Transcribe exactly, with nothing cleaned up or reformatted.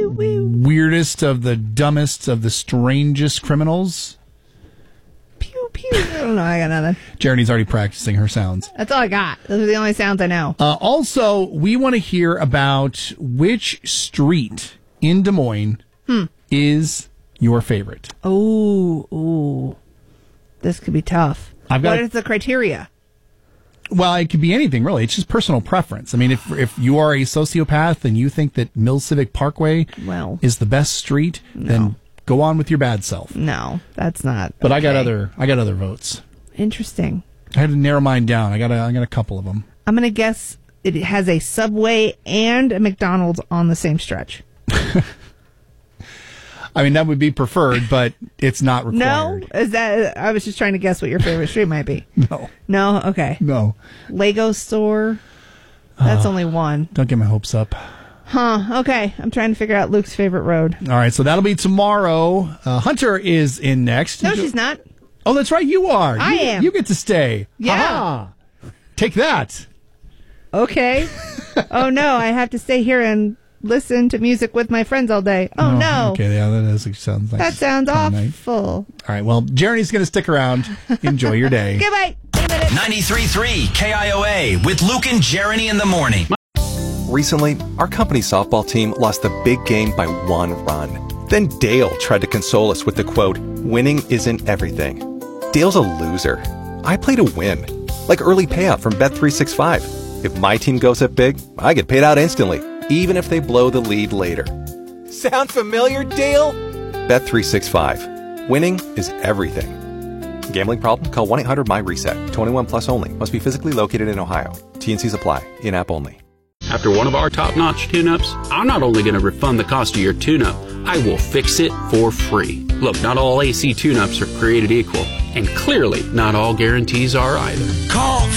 weirdest of the dumbest of the strangest criminals? Pew, pew. I don't know. I got nothing. Jeremy's already practicing her sounds. That's all I got. Those are the only sounds I know. Uh, also, we want to hear about which street in Des Moines hmm. is your favorite. Oh, ooh. This could be tough. I've got what a- is the criteria? Well, it could be anything, really. It's just personal preference. I mean, if if you are a sociopath and you think that Mill Civic Parkway well, is the best street, no. then go on with your bad self. No, that's not. But okay. I got other I got other votes. Interesting. I had to narrow mine down. I got a, I got a couple of them. I'm going to guess it has a Subway and a McDonald's on the same stretch. I mean, that would be preferred, but it's not required. No? Is that? I was just trying to guess what your favorite street might be. No. No? Okay. No. Lego store? That's Uh, only one. Don't get my hopes up. Huh. Okay. I'm trying to figure out Luke's favorite road. All right, so that'll be tomorrow. Uh, Hunter is in next. No, she's not. Oh, that's right. You are. I you, am. You get to stay. Yeah. Ha-ha. Take that. Okay. Oh, no. I have to stay here and listen to music with my friends all day. Oh, no. Okay, yeah, that is, sounds like That sounds fun night. awful. All right, well, Jeremy's going to stick around. Enjoy your day. Goodbye. Wait a minute. ninety-three point three K I O A with Luke and Jeremy in the morning. Recently, our company softball team lost the big game by one run. Then Dale tried to console us with the quote, "Winning isn't everything." Dale's a loser. I play to win. Like early payout from Bet three sixty-five. If my team goes up big, I get paid out instantly, even if they blow the lead later. Sound familiar, Dale? Bet three sixty-five. Winning is everything. Gambling problem? Call one eight hundred M Y reset. twenty-one plus only. Must be physically located in Ohio. T N Cs apply. In-app only. After one of our top-notch tune-ups, I'm not only going to refund the cost of your tune-up, I will fix it for free. Look, not all A C tune-ups are created equal, and clearly not all guarantees are either. Call